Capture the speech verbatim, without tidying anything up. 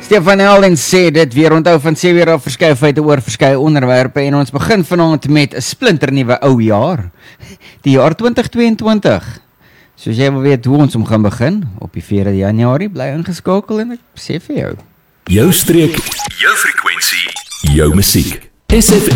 Stefan Helden sê dit weer, onthou van sê weer af verskeie feite oor verskeie onderwerpe en ons begin vanaand met 'n splinternuwe ou jaar, die jaar twintig tweeëntwintig. Soos jy wil weet hoe ons om gaan begin, op die vierde Januarie, bly ingeskakel en ek sê vir jou. Jou streek, jou frekwensie, jou musiek. S F